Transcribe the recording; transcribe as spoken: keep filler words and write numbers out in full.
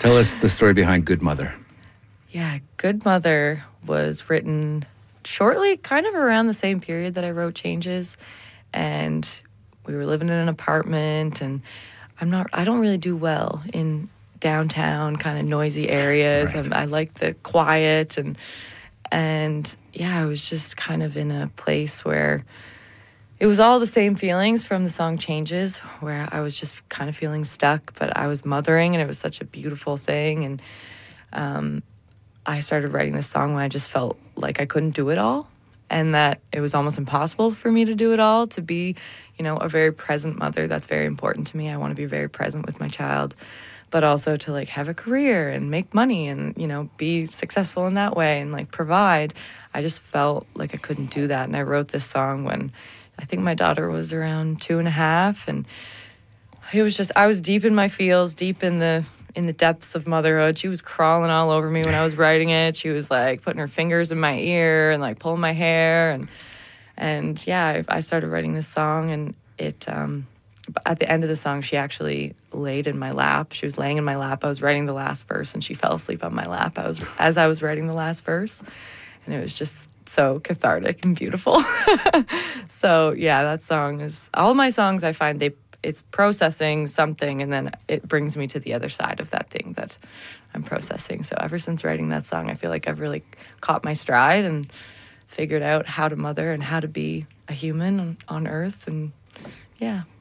Tell us the story behind Good Mother. Yeah, Good Mother was written shortly, kind of around the same period that I wrote Changes. And we were living in an apartment, and I'm not, I don't really do well in downtown kind of noisy areas. Right. I like the quiet, and, and yeah, I was just kind of in a place where it was all the same feelings from the song Changes, where I was just kind of feeling stuck, but I was mothering, and it was such a beautiful thing. And um, I started writing this song when I just felt like I couldn't do it all, and that it was almost impossible for me to do it all, to be, you know, a very present mother. That's very important to me. I want to be very present with my child, but also to, like, have a career and make money and, you know, be successful in that way and, like, provide. I just felt like I couldn't do that, and I wrote this song when I think my daughter was around two and a half, and it was just, I was deep in my feels, deep in the in the depths of motherhood. She was crawling all over me when I was writing it. She was like putting her fingers in my ear and like pulling my hair, and and yeah, I, I started writing this song, and it um, at the end of the song, she actually laid in my lap. She was laying in my lap. I was writing the last verse, and she fell asleep on my lap. I was as I was writing the last verse. And it was just so cathartic and beautiful. So, yeah, that song is... All my songs, I find, they it's processing something, and then it brings me to the other side of that thing that I'm processing. So ever since writing that song, I feel like I've really caught my stride and figured out how to mother and how to be a human on, on Earth. And, yeah,